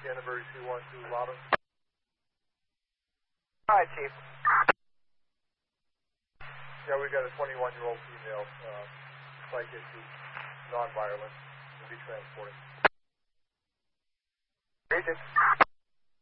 Canterbury 212 Loudon. All right, Chief. Yeah, we got a 21-year-old female, psych issue, non-violent. We'll be transporting. Agent.